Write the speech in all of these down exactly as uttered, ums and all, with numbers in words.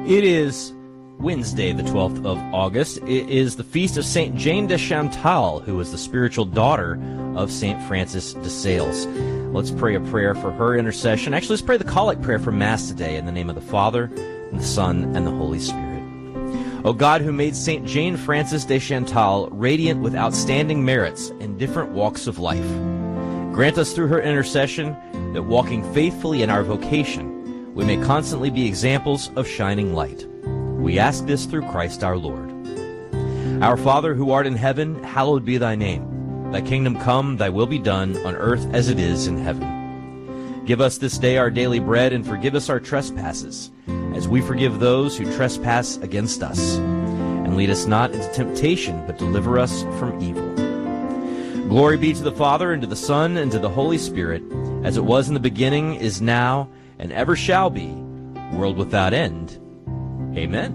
It is Wednesday, the twelfth of August. It is the feast of Saint Jane de Chantal, who was the spiritual daughter of Saint Francis de Sales. Let's pray a prayer for her intercession. Actually, let's pray the collect prayer for Mass today in the name of the Father, and the Son, and the Holy Spirit. O God, who made Saint Jane Francis de Chantal radiant with outstanding merits in different walks of life, grant us through her intercession that walking faithfully in our vocation, we may constantly be examples of shining light. We ask this through Christ our Lord. Our Father, who art in heaven, hallowed be thy name. Thy kingdom come, thy will be done, on earth as it is in heaven. Give us this day our daily bread, and forgive us our trespasses, as we forgive those who trespass against us. And lead us not into temptation, but deliver us from evil. Glory be to the Father, and to the Son, and to the Holy Spirit, as it was in the beginning, is now, and ever shall be, world without end. Amen.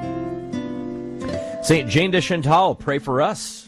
Saint Jane de Chantal, pray for us.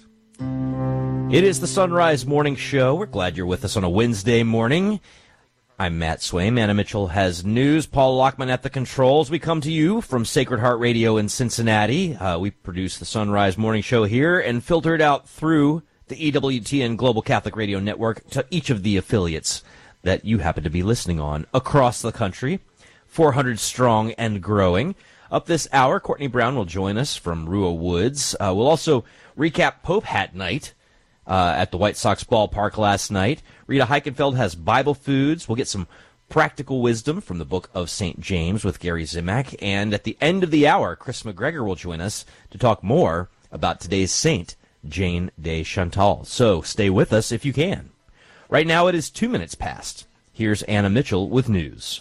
It is the Sunrise Morning Show. We're glad you're with us on a Wednesday morning. I'm Matt Swaim. Anna Mitchell has news. Paul Lockman at the controls. We come to you from Sacred Heart Radio in Cincinnati. Uh, we produce the Sunrise Morning Show here and filter it out through the E W T N Global Catholic Radio Network to each of the affiliates that you happen to be listening on across the country, four hundred strong and growing. Up this hour, Courtney Brown will join us from Rua Woods. Uh, we'll also recap Pope Hat Night uh, at the White Sox ballpark last night. Rita Heichenfeld has Bible Foods. We'll get some practical wisdom from the book of Saint James with Gary Zimak. And at the end of the hour, Chris McGregor will join us to talk more about today's saint, Jane de Chantal. So stay with us if you can. Right now it is two minutes past. Here's Anna Mitchell with news.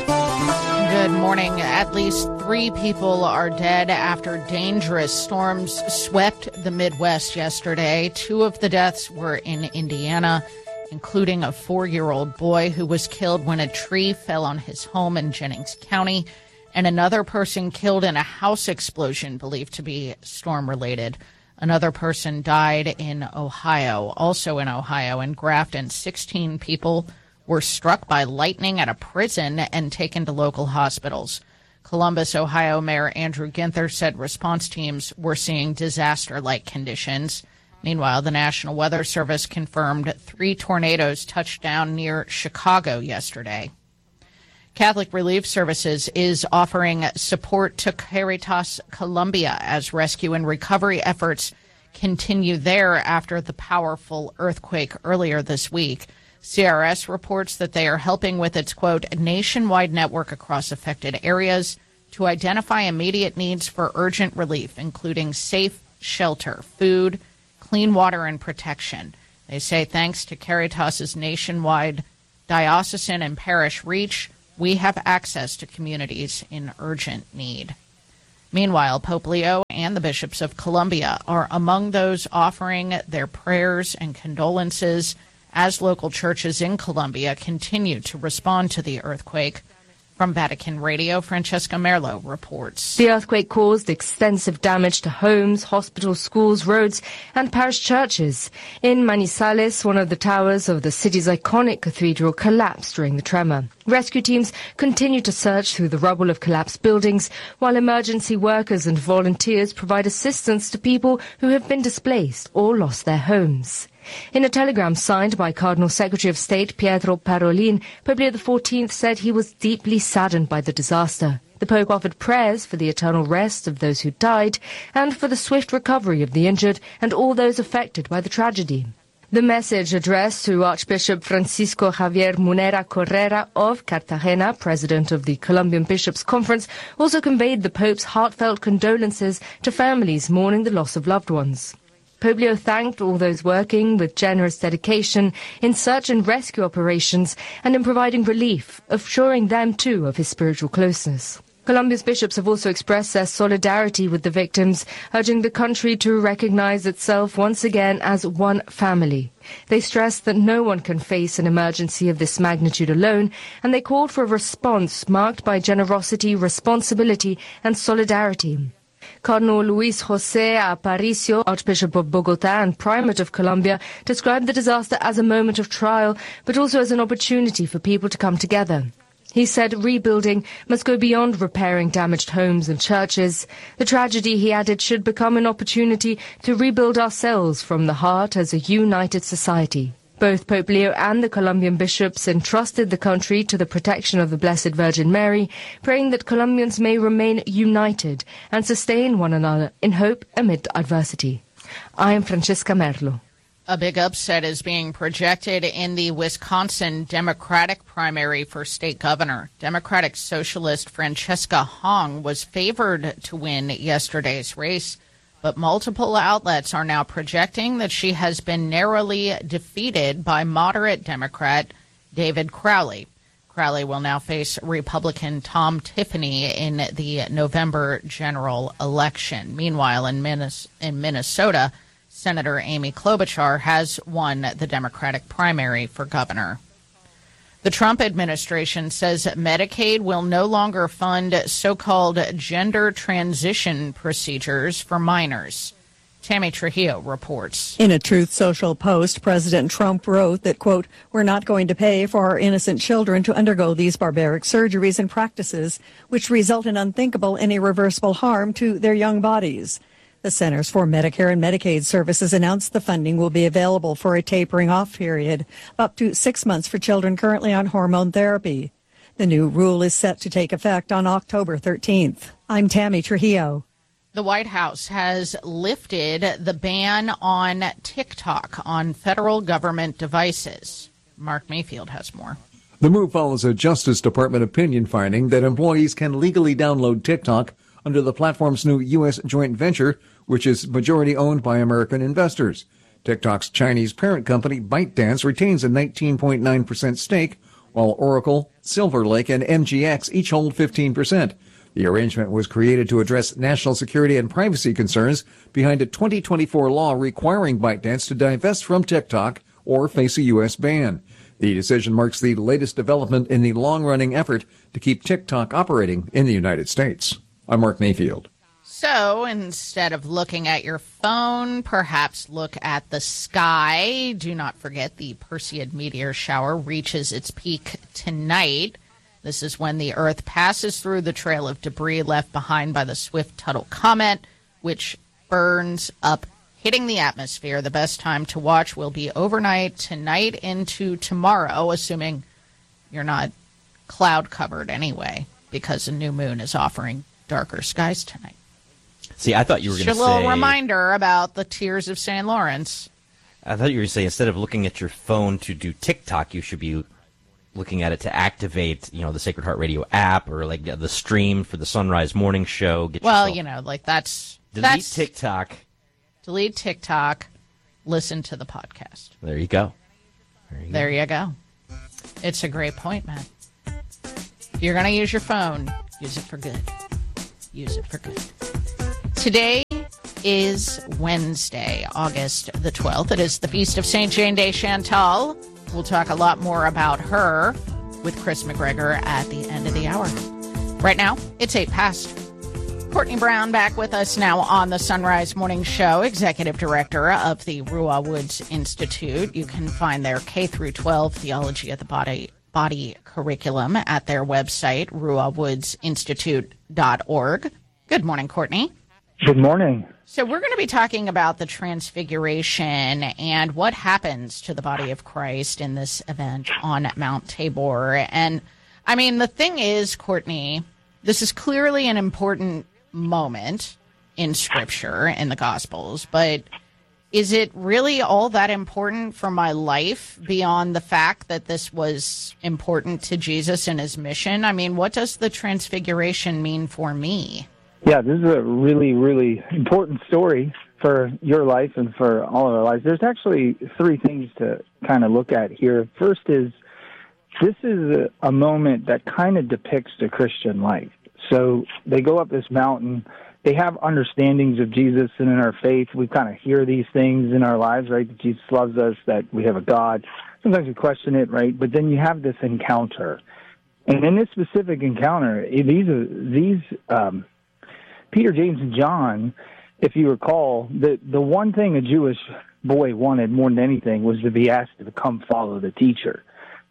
Good morning. At least three people are dead after dangerous storms swept the Midwest yesterday. Two of the deaths were in Indiana, including a four-year-old boy who was killed when a tree fell on his home in Jennings County, and another person killed in a house explosion believed to be storm-related. Another person died in Ohio, also in Ohio, in Grafton. sixteen people were struck by lightning at a prison and taken to local hospitals. Columbus, Ohio Mayor Andrew Ginther said response teams were seeing disaster-like conditions. Meanwhile, the National Weather Service confirmed three tornadoes touched down near Chicago yesterday. Catholic Relief Services is offering support to Caritas Colombia as rescue and recovery efforts continue there after the powerful earthquake earlier this week. C R S reports that they are helping with its, quote, nationwide network across affected areas to identify immediate needs for urgent relief, including safe shelter, food, clean water, and protection. They say thanks to Caritas's nationwide diocesan and parish reach, we have access to communities in urgent need. Meanwhile, Pope Leo and the bishops of Colombia are among those offering their prayers and condolences as local churches in Colombia continue to respond to the earthquake. From Vatican Radio, Francesca Merlo reports. The earthquake caused extensive damage to homes, hospitals, schools, roads, and parish churches. In Manizales, one of the towers of the city's iconic cathedral collapsed during the tremor. Rescue teams continue to search through the rubble of collapsed buildings, while emergency workers and volunteers provide assistance to people who have been displaced or lost their homes. In a telegram signed by Cardinal Secretary of State Pietro Parolin, Pope Leo the fourteenth said he was deeply saddened by the disaster. The Pope offered prayers for the eternal rest of those who died and for the swift recovery of the injured and all those affected by the tragedy. The message addressed to Archbishop Francisco Javier Munera Correra of Cartagena, president of the Colombian Bishops' Conference, also conveyed the Pope's heartfelt condolences to families mourning the loss of loved ones. Pope Leo thanked all those working with generous dedication in search and rescue operations and in providing relief, assuring them too of his spiritual closeness. Colombia's bishops have also expressed their solidarity with the victims, urging the country to recognize itself once again as one family. They stressed that no one can face an emergency of this magnitude alone, and they called for a response marked by generosity, responsibility, and solidarity. Cardinal Luis José Aparicio, Archbishop of Bogotá and Primate of Colombia, described the disaster as a moment of trial, but also as an opportunity for people to come together. He said rebuilding must go beyond repairing damaged homes and churches. The tragedy, he added, should become an opportunity to rebuild ourselves from the heart as a united society. Both Pope Leo and the Colombian bishops entrusted the country to the protection of the Blessed Virgin Mary, praying that Colombians may remain united and sustain one another in hope amid adversity. I am Francesca Merlo. A big upset is being projected in the Wisconsin Democratic primary for state governor. Democratic socialist Francesca Hong was favored to win yesterday's race, but multiple outlets are now projecting that she has been narrowly defeated by moderate Democrat David Crowley. Crowley will now face Republican Tom Tiffany in the November general election. Meanwhile, in Minnesota, Senator Amy Klobuchar has won the Democratic primary for governor. The Trump administration says Medicaid will no longer fund so-called gender transition procedures for minors. Tammy Trujillo reports. In a Truth Social post, President Trump wrote that, quote, "We're not going to pay for our innocent children to undergo these barbaric surgeries and practices, which result in unthinkable and irreversible harm to their young bodies." The Centers for Medicare and Medicaid Services announced the funding will be available for a tapering off period, up to six months for children currently on hormone therapy. The new rule is set to take effect on October thirteenth. I'm Tammy Trujillo. The White House has lifted the ban on TikTok on federal government devices. Mark Mayfield has more. The move follows a Justice Department opinion finding that employees can legally download TikTok under the platform's new U S joint venture, which is majority owned by American investors. TikTok's Chinese parent company, ByteDance, retains a nineteen point nine percent stake, while Oracle, Silver Lake, and M G X each hold fifteen percent. The arrangement was created to address national security and privacy concerns behind a twenty twenty-four law requiring ByteDance to divest from TikTok or face a U S ban. The decision marks the latest development in the long-running effort to keep TikTok operating in the United States. I'm Mark Mayfield. So instead of looking at your phone, perhaps look at the sky. Do not forget the Perseid meteor shower reaches its peak tonight. This is when the Earth passes through the trail of debris left behind by the Swift-Tuttle comet, which burns up, hitting the atmosphere. The best time to watch will be overnight tonight into tomorrow, assuming you're not cloud-covered anyway, because a new moon is offering darker skies tonight. See, I thought you were going to say... Just a little reminder about the Tears of Saint Lawrence. I thought you were going to say instead of looking at your phone to do TikTok, you should be looking at it to activate, you know, the Sacred Heart Radio app or like the stream for the Sunrise Morning Show. Get well, yourself... you know, like that's... Delete that's, TikTok. Delete TikTok. Listen to the podcast. There you go. There you there go. you go. It's a great point, man. If you're going to use your phone, use it for good. Use it for good. Today is Wednesday, August the twelfth. It is the Feast of Saint Jane de Chantal. We'll talk a lot more about her with Chris McGregor at the end of the hour. Right now, it's eight past. Courtney Brown back with us now on the Sunrise Morning Show, Executive Director of the Ruah Woods Institute. You can find their K through twelve Theology of the Body Body curriculum at their website, ruah woods institute dot org. Good morning, Courtney. Good morning. So we're going to be talking about the Transfiguration and what happens to the body of Christ in this event on Mount Tabor. And, I mean, the thing is, Courtney, this is clearly an important moment in Scripture, in the Gospels, but is it really all that important for my life beyond the fact that this was important to Jesus and his mission? I mean, what does the Transfiguration mean for me? Yeah, this is a really, really important story for your life and for all of our lives. There's actually three things to kind of look at here. First is, this is a, a moment that kind of depicts the Christian life. So they go up this mountain. They have understandings of Jesus, and in our faith, we kind of hear these things in our lives, right? That Jesus loves us, that we have a God. Sometimes we question it, right? But then you have this encounter. And in this specific encounter, these are, these, um, Peter, James, and John, if you recall, the, the one thing a Jewish boy wanted more than anything was to be asked to come follow the teacher.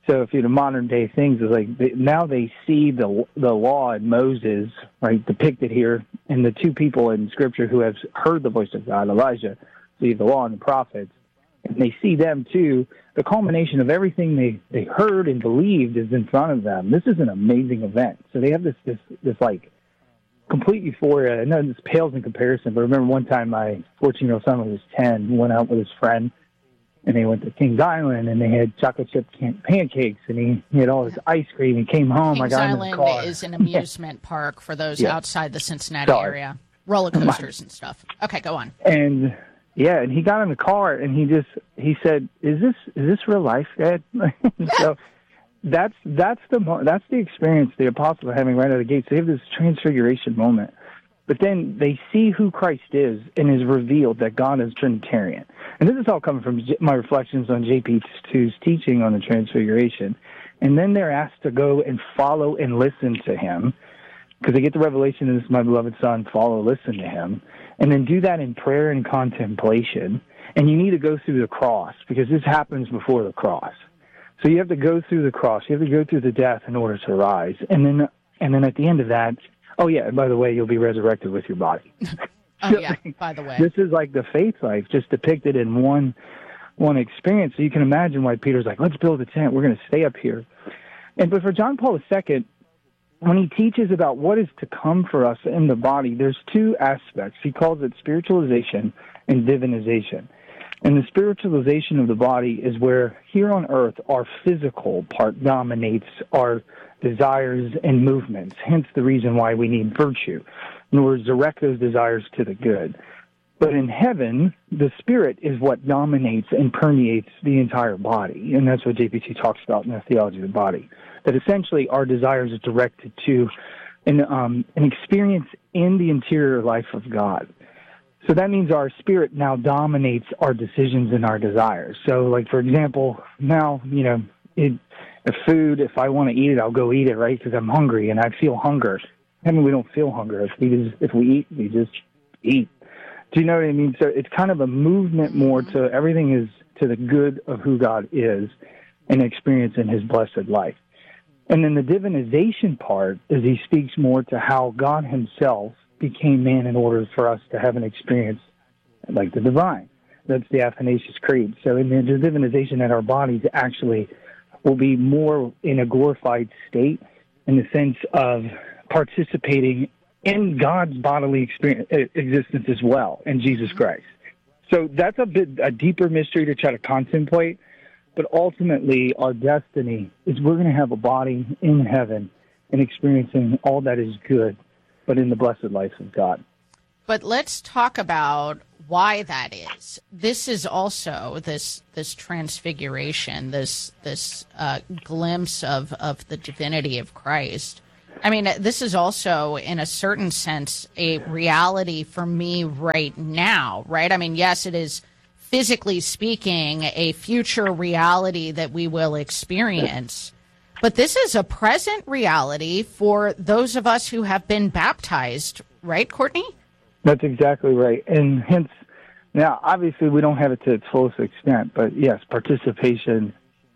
So if you know modern day things, is like they, now they see the the law in Moses, right, depicted here, and the two people in Scripture who have heard the voice of God, Elijah, see the law and the prophets, and they see them too. The culmination of everything they, they heard and believed is in front of them. This is an amazing event. So they have this this this like complete euphoria. I know this pales in comparison, but I remember one time my fourteen-year-old son, when he was ten, went out with his friend, and they went to Kings Island, and they had chocolate chip can- pancakes, and he, he had all this ice cream. He came home. Kings I got Island in the car. is an amusement park for those Yeah. outside the Cincinnati Sorry. area. Roller coasters and stuff. Okay, go on. And yeah, and he got in the car, and he just he said, "Is this is this real life, Dad?" So that's that's the mo- that's the experience the apostles are having right out of the gate. So they have this transfiguration moment, but then they see who Christ is, and is revealed that God is Trinitarian. And this is all coming from J- my reflections on J P two's teaching on the Transfiguration. And then they're asked to go and follow and listen to him, because they get the revelation, this is my beloved Son, follow, listen to him, and then do that in prayer and contemplation. And you need to go through the cross, because this happens before the cross. So you have to go through the cross. You have to go through the death in order to rise. And then, and then at the end of that, oh yeah, and by the way, you'll be resurrected with your body. Oh, yeah, by the way. This is like the faith life, just depicted in one one experience. So you can imagine why Peter's like, let's build a tent. We're going to stay up here. And but for John Paul the Second, when he teaches about what is to come for us in the body, there's two aspects. He calls it spiritualization and divinization. And the spiritualization of the body is where here on earth our physical part dominates our desires and movements, hence the reason why we need virtue, in order to direct those desires to the good. But in heaven, the spirit is what dominates and permeates the entire body, and that's what J P T talks about in the theology of the body, that essentially our desires are directed to an, um, an experience in the interior life of God. So that means our spirit now dominates our decisions and our desires. So, like, for example, now, you know, it, the food, if I want to eat it, I'll go eat it, right, because I'm hungry and I feel hunger. I mean, we don't feel hunger. If we, just, if we eat, we just eat. Do you know what I mean? So it's kind of a movement more to everything is to the good of who God is and experience in his blessed life. And then the divinization part is he speaks more to how God himself became man in order for us to have an experience like the divine. That's the Athanasius Creed. So in the divinization, that our bodies actually will be more in a glorified state in the sense of participating in God's bodily experience, existence as well, in Jesus Christ. So that's a bit a deeper mystery to try to contemplate, but ultimately our destiny is we're going to have a body in heaven and experiencing all that is good, but in the blessed life of God. But let's talk about why that is. This is also this this transfiguration, this this uh, glimpse of, of the divinity of Christ. I mean, this is also, in a certain sense, a reality for me right now, right? I mean, yes, it is, physically speaking, a future reality that we will experience. But this is a present reality for those of us who have been baptized, right, Courtney? That's exactly right. And hence, now, obviously, we don't have it to its fullest extent, but yes, participation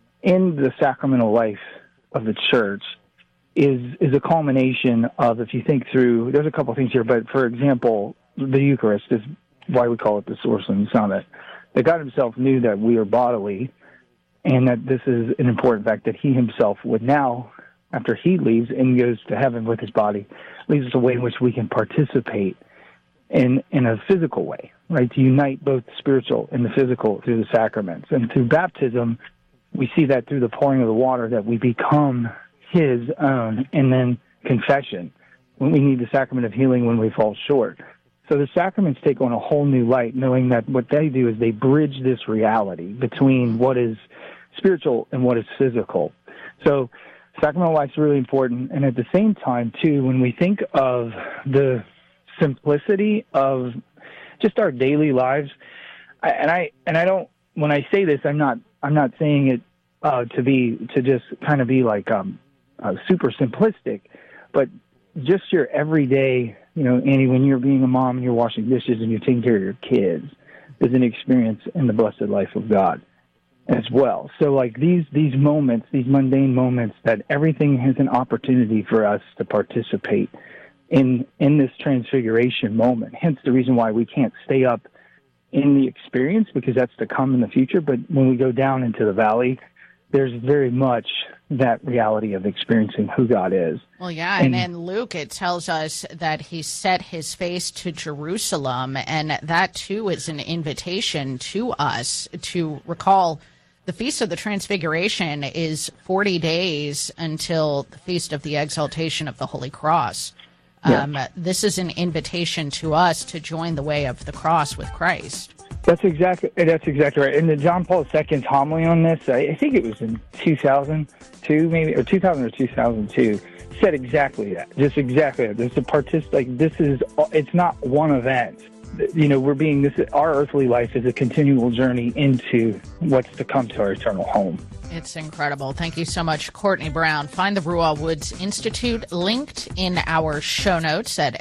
in the sacramental life of the church is is a culmination of, if you think through, there's a couple of things here, but for example, the Eucharist is why we call it the source and summit. That God himself knew that we are bodily, and that this is an important fact, that he himself would now, after he leaves and goes to heaven with his body, leaves us a way in which we can participate in in a physical way, right, to unite both the spiritual and the physical through the sacraments. And through baptism, we see that through the pouring of the water, that we become his own, and then confession, when we need the sacrament of healing when we fall short. So the sacraments take on a whole new light, knowing that what they do is they bridge this reality between what is spiritual and what is physical. So sacramental life is really important. And at the same time, too, when we think of the simplicity of just our daily lives, I, and I and I don't, when I say this, I'm not I'm not saying it uh, to be to just kind of be like um, uh, super simplistic, but just your everyday, you know, Annie, when you're being a mom and you're washing dishes and you're taking care of your kids, is an experience in the blessed life of God. as well. So like these these moments, these mundane moments, that everything has an opportunity for us to participate in in this transfiguration moment. Hence the reason why we can't stay up in the experience, because that's to come in the future. But when we go down into the valley, there's very much that reality of experiencing who God is. Well, yeah, and, and in Luke, it tells us that he set his face to Jerusalem, and that, too, is an invitation to us to recall the Feast of the Transfiguration is forty days until the Feast of the Exaltation of the Holy Cross. Yeah. Um, this is an invitation to us to join the way of the cross with Christ. That's exactly that's exactly right. And the John Paul the Second's homily on this, I, I think it was in two thousand two, maybe, or two thousand or two thousand two, said exactly that. Just exactly that. There's a partic- like this is it's not one event. You know, we're being this. Our earthly life is a continual journey into what's to come to our eternal home. It's incredible. Thank you so much, Courtney Brown. Find the Ruah Woods Institute linked in our show notes at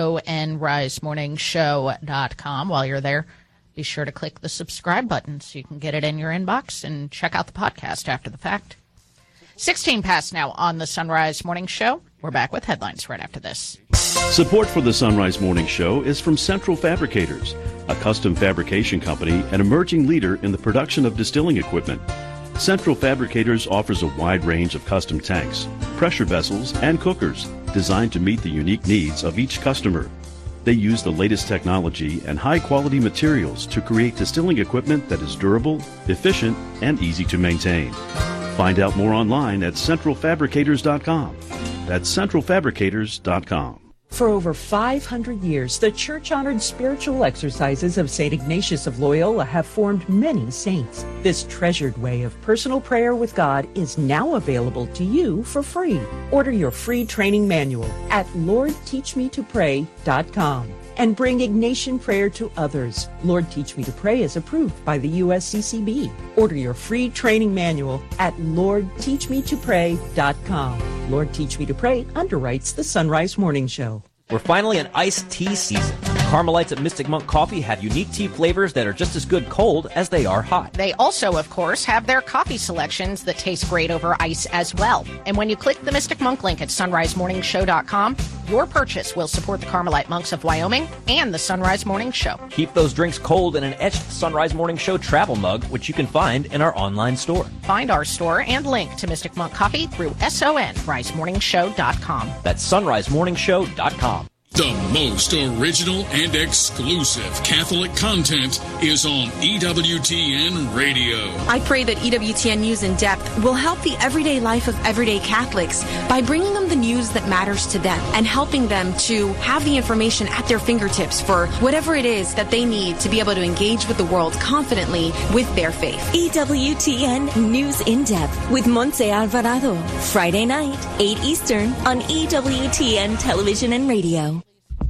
son rise morning show dot com. While you're there, be sure to click the subscribe button so you can get it in your inbox and check out the podcast after the fact. sixteen past now on the Sunrise Morning Show. We're back with headlines right after this. Support for the Sunrise Morning Show is from Central Fabricators, a custom fabrication company and emerging leader in the production of distilling equipment. Central Fabricators offers a wide range of custom tanks, pressure vessels, and cookers designed to meet the unique needs of each customer. They use the latest technology and high-quality materials to create distilling equipment that is durable, efficient, and easy to maintain. Find out more online at central fabricators dot com. That's central fabricators dot com. For over five hundred years, the church-honored spiritual exercises of Saint Ignatius of Loyola have formed many saints. This treasured way of personal prayer with God is now available to you for free. Order your free training manual at lord teach me to pray dot com and bring Ignatian prayer to others. Lord Teach Me to Pray is approved by the U S C C B. Order your free training manual at lord teach me to pray dot com. Lord Teach Me to Pray underwrites the Sunrise Morning Show. We're finally in iced tea season. Carmelites at Mystic Monk Coffee have unique tea flavors that are just as good cold as they are hot. They also, of course, have their coffee selections that taste great over ice as well. And when you click the Mystic Monk link at sunrise morning show dot com, your purchase will support the Carmelite Monks of Wyoming and the Sunrise Morning Show. Keep those drinks cold in an etched Sunrise Morning Show travel mug, which you can find in our online store. Find our store and link to Mystic Monk Coffee through sunrise morning show dot com. That's sunrise morning show dot com. The most original and exclusive Catholic content is on E W T N Radio. I pray that E W T N News in Depth will help the everyday life of everyday Catholics by bringing them the news that matters to them and helping them to have the information at their fingertips for whatever it is that they need to be able to engage with the world confidently with their faith. E W T N News in Depth with Montse Alvarado. Friday night, eight Eastern on E W T N Television and Radio.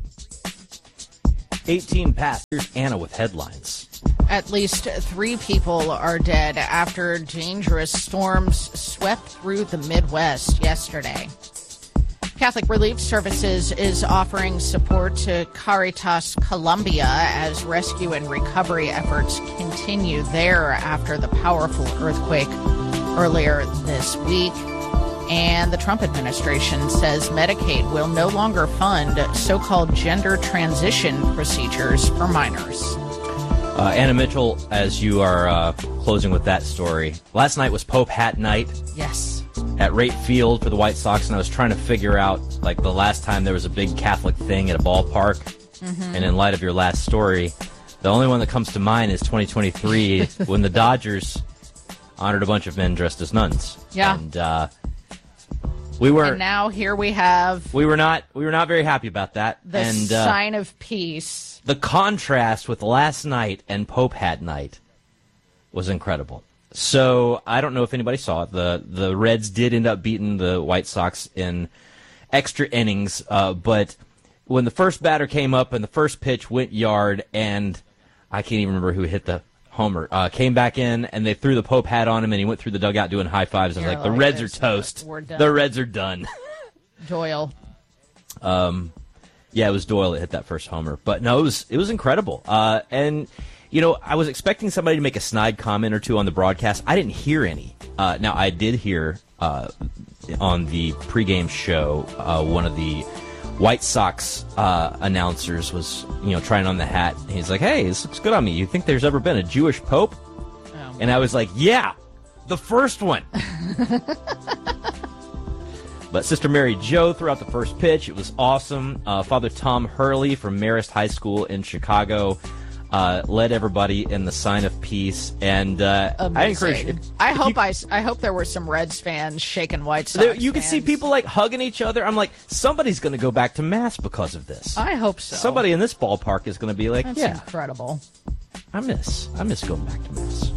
eighteen past. Here's Anna with headlines. At least three people are dead after dangerous storms swept through the Midwest yesterday. Catholic Relief Services is offering support to Caritas Colombia as rescue and recovery efforts continue there after the powerful earthquake earlier this week. And the Trump administration says Medicaid will no longer fund so-called gender transition procedures for minors. Uh, Anna Mitchell, as you are uh, closing with that story, last night was Pope Hat Night. Yes. At Rate Field for the White Sox, and I was trying to figure out, like, the last time there was a big Catholic thing at a ballpark. Mm-hmm. And in light of your last story, the only one that comes to mind is twenty twenty-three when the Dodgers honored a bunch of men dressed as nuns. Yeah. And, uh... We were, and now here we have we were not we were not very happy about that. The and, uh, sign of peace. The contrast with last night and Pope Hat Night was incredible. So I don't know if anybody saw it. The the Reds did end up beating the White Sox in extra innings, uh, but when the first batter came up and the first pitch went yard, and I can't even remember who hit the homer, uh, came back in, and they threw the Pope hat on him, and he went through the dugout doing high fives. I was You're like, the like Reds are this, toast. we're done. The Reds are done. Doyle. Um, yeah, it was Doyle that hit that first homer. But no, it was it was incredible. Uh, and You know, I was expecting somebody to make a snide comment or two on the broadcast. I didn't hear any. Uh, now, I did hear uh, on the pregame show, uh, one of the White Sox uh, announcers was, you know, trying on the hat. He's like, hey, this looks good on me. You think there's ever been a Jewish pope? Oh, and I was like, yeah, the first one. But Sister Mary Jo threw out the first pitch. It was awesome. Uh, Father Tom Hurley from Marist High School in Chicago uh, led everybody in the sign of peace. And uh, I encourage you. I hope you, I, I hope there were some Reds fans shaking White Sox there, You fans. could see people like hugging each other. I'm like, somebody's going to go back to Mass because of this. I hope so. Somebody in this ballpark is going to be like, That's yeah. incredible. I miss, I miss going back to Mass.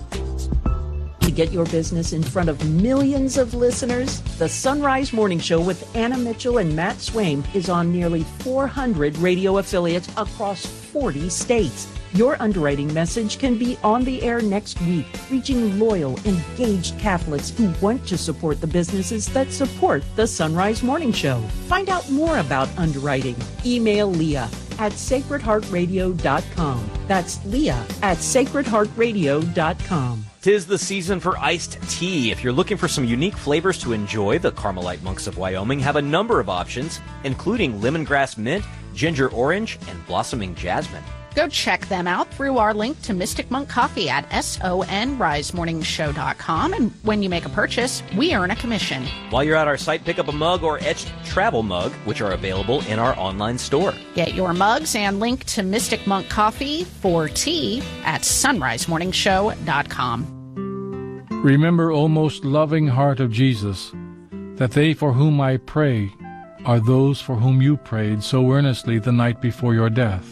To get your business in front of millions of listeners, the Sunrise Morning Show with Anna Mitchell and Matt Swaim is on nearly four hundred radio affiliates across forty states. Your underwriting message can be on the air next week, reaching loyal, engaged Catholics who want to support the businesses that support the Sunrise Morning Show. Find out more about underwriting. Email Leah at sacred heart radio dot com. That's Leah at sacred heart radio dot com. Tis the season for iced tea. If you're looking for some unique flavors to enjoy, the Carmelite Monks of Wyoming have a number of options, including lemongrass mint, ginger orange, and blossoming jasmine. Go check them out through our link to Mystic Monk Coffee at sonrise morning show dot com. And when you make a purchase, we earn a commission. While you're at our site, pick up a mug or etched travel mug, which are available in our online store. Get your mugs and link to Mystic Monk Coffee for tea at sunrise morning show dot com. Remember, O most loving heart of Jesus, that they for whom I pray are those for whom you prayed so earnestly the night before your death.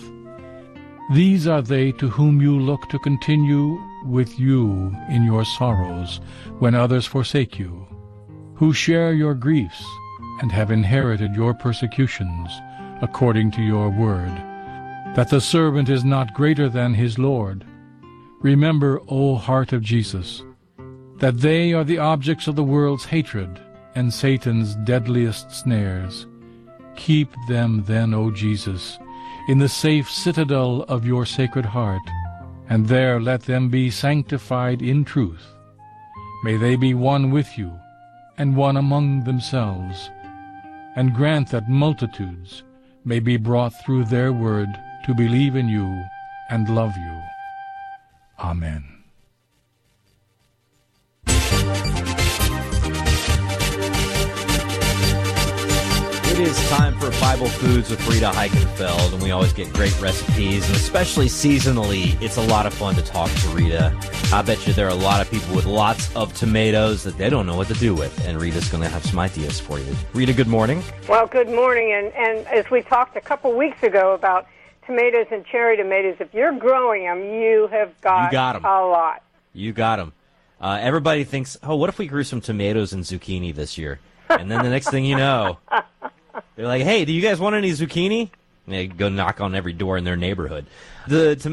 These are they to whom you look to continue with you in your sorrows when others forsake you, who share your griefs and have inherited your persecutions according to your word, that the servant is not greater than his Lord. Remember, O heart of Jesus, that they are the objects of the world's hatred and Satan's deadliest snares. Keep them then, O Jesus, in the safe citadel of your sacred heart, and there let them be sanctified in truth. May they be one with you, and one among themselves, and grant that multitudes may be brought through their word to believe in you and love you. Amen. It is time for Bible Foods with Rita Heikenfeld, and we always get great recipes, and especially seasonally, it's a lot of fun to talk to Rita. I bet you there are a lot of people with lots of tomatoes that they don't know what to do with, and Rita's going to have some ideas for you. Rita, good morning. Well, good morning, and, and as we talked a couple weeks ago about tomatoes and cherry tomatoes, if you're growing them, you have got, you got 'em. a lot. You got them. Uh, everybody thinks, oh, what if we grew some tomatoes and zucchini this year? And then the next thing you know, they're like, hey, do you guys want any zucchini? And they go knock on every door in their neighborhood. The